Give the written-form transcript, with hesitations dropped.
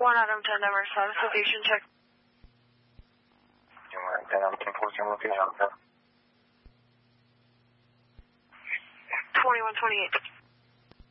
1 Adam 10 number, status location check. 10 Adam 10 14 location. 2128.